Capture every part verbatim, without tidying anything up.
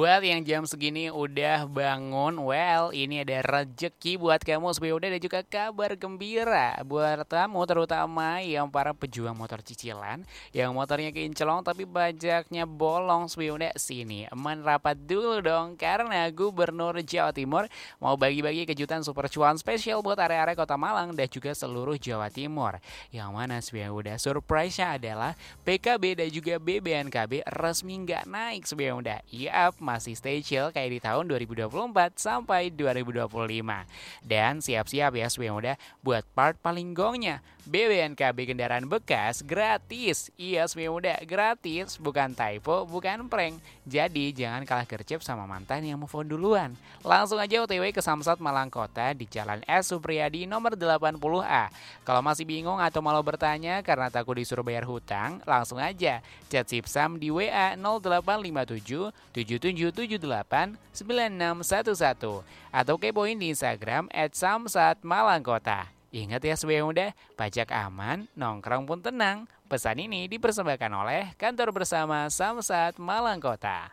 Buat yang jam segini udah bangun, well ini ada rezeki buat kamu supaya udah ada juga kabar gembira buat kamu terutama yang para pejuang motor cicilan yang motornya kinclong tapi pajaknya bolong supaya udah sini menrapat dulu dong karena Gubernur Jawa Timur mau bagi-bagi kejutan super cuan spesial buat area-area Kota Malang dan juga seluruh Jawa Timur. Yang mana supaya udah surprise-nya adalah P K B dan juga B B N K B resmi nggak naik supaya udah. Yap, masih stay chill kayak di tahun dua ribu dua puluh empat sampai dua ribu dua puluh lima. Dan siap-siap ya supaya udah buat part paling gongnya. B B N K B kendaraan bekas gratis. Iya supaya udah gratis, bukan typo, bukan prank. Jadi jangan kalah gercep sama mantan yang move on duluan. Langsung aja O T W ke Samsat Malang Kota di Jalan S Supriyadi nomor delapan puluh A. Kalau masih bingung atau malah bertanya karena takut disuruh bayar hutang, langsung aja chat Sipsam di W A nol delapan lima tujuh tujuh tujuh tujuh delapan sembilan enam satu satu atau kepoin di Instagram et samsat malangkota. Ingat ya sebagai muda, pajak aman, nongkrong pun tenang. Pesan ini dipersembahkan oleh Kantor Bersama Samsat Malang Kota.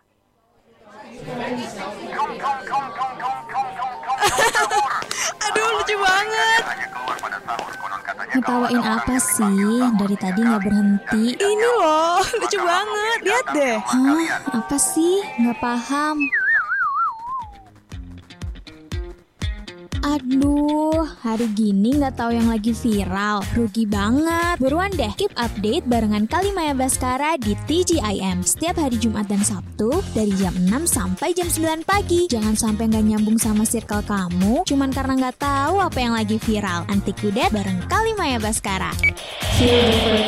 Aduh lucu banget. Ngetawain apa sih? Dari tadi nggak berhenti. Ini loh lucu banget. Lihat deh. Hah? Apa sih? Nggak paham. Aduh, hari gini nggak tahu yang lagi viral. Rugi banget. Buruan deh, keep update barengan Kalimaya Baskara di T G I M setiap hari Jumat dan Sabtu dari jam enam sampai jam sembilan pagi. Jangan sampai nggak nyambung sama circle kamu, cuman karena nggak tahu apa yang lagi viral. Anti kudet bareng Kalimaya Baskara. Feel the